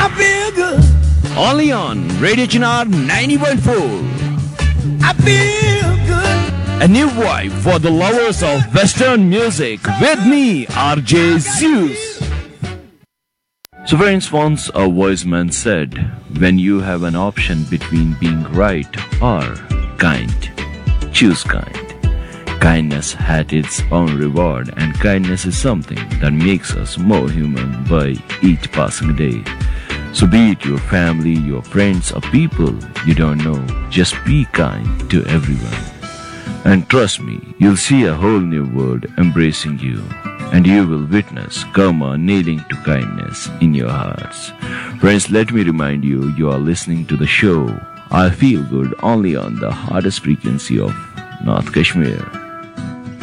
feel good. Only on Radio Chinar 90.4. I feel good. A new vibe for the lovers of Western music with me, RJ Zeus. So friends, once a wise man said, when you have an option between being right or kind, choose kind. Kindness had its own reward, and kindness is something that makes us more human by each passing day. So be it your family, your friends, or people you don't know, just be kind to everyone. And trust me, you'll see a whole new world embracing you, and you will witness karma kneeling to kindness in your hearts. Friends, let me remind you, you are listening to the show I Feel Good only on the hardest frequency of North Kashmir.